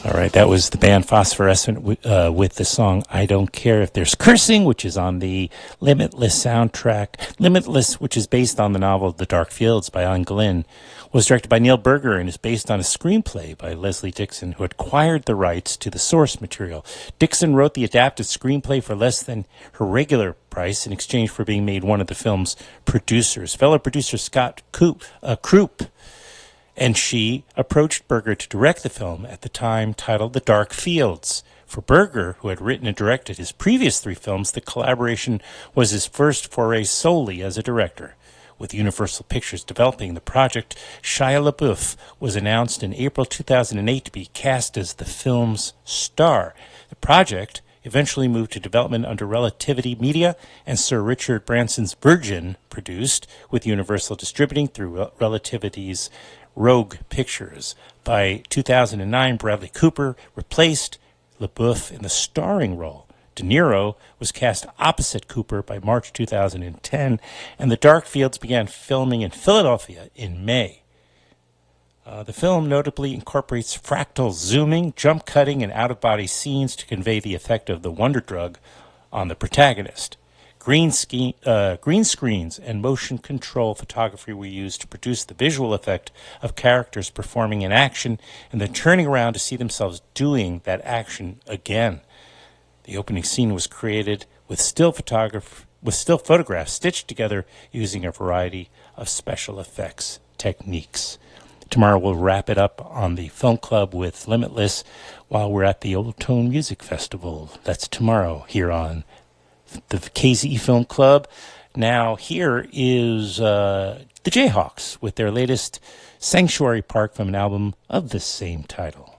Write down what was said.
All right, that was the band Phosphorescent with the song I Don't Care If There's Cursing, which is on the Limitless soundtrack. Limitless, which is based on the novel The Dark Fields by Alan Glynn, was directed by Neil Berger and is based on a screenplay by Leslie Dixon, who acquired the rights to the source material. Dixon wrote the adapted screenplay for less than her regular price in exchange for being made one of the film's producers. Fellow producer Scott Kroop and she approached Berger to direct the film, at the time titled The Dark Fields. For Berger, who had written and directed his previous 3 films, the collaboration was his first foray solely as a director. With Universal Pictures developing the project, Shia LaBeouf was announced in April 2008 to be cast as the film's star. The project eventually moved to development under Relativity Media, and Sir Richard Branson's Virgin produced, with Universal distributing through Relativity's Rogue Pictures. By 2009, Bradley Cooper replaced LaBeouf in the starring role. De Niro was cast opposite Cooper by March 2010, and The Dark Fields began filming in Philadelphia in May. The film notably incorporates fractal zooming, jump cutting, and out-of-body scenes to convey the effect of the wonder drug on the protagonist. Green screens and motion control photography were used to produce the visual effect of characters performing an action and then turning around to see themselves doing that action again. The opening scene was created with still photographs stitched together using a variety of special effects techniques. Tomorrow we'll wrap it up on the Film Club with Limitless while we're at the Old Tone Music Festival. That's tomorrow here on the KZE Film Club. Now here is the Jayhawks with their latest Sanctuary Park from an album of the same title.